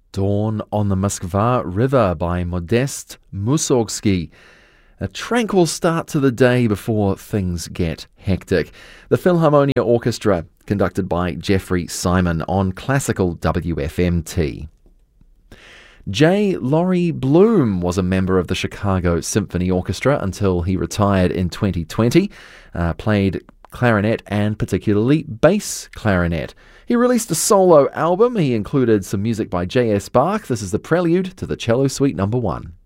Dawn on the Moskva River by Modest Mussorgsky. A tranquil start to the day before things get hectic. The Philharmonia Orchestra, conducted by Jeffrey Simon on classical WFMT. J. Laurie Bloom was a member of the Chicago Symphony Orchestra until he retired in 2020, played clarinet and particularly bass clarinet. He released a solo album. He included some music by J.S. Bach. This is the prelude to the Cello Suite No. 1.